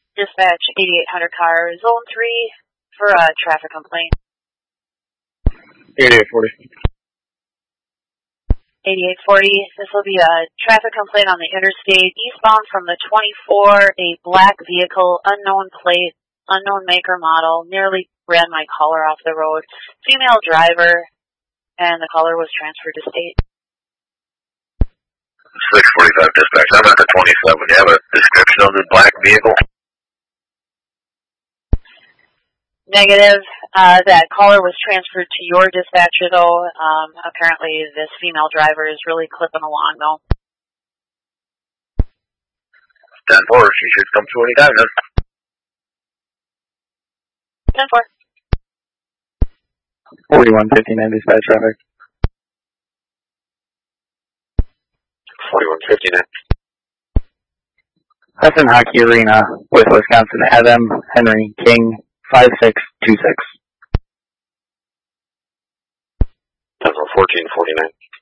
Dispatch 8800 car, Zone 3 for a traffic complaint. 8840. 8840, this will be a traffic complaint on the interstate eastbound from the 24, a black vehicle, unknown plate, unknown maker model, nearly ran my caller off the road. Female driver, and the caller was transferred to state. 645 dispatch, I'm at the 27. Do you have a description of the black vehicle? Negative. That caller was transferred to your dispatcher, though. Apparently, this female driver is really clipping along, though. 10-4, she should come through any time, then. 10-4. 4159 dispatch traffic. 4159. Hudson Hockey Arena with Wisconsin, Adam Henry King, 5626. 10-4, 1449.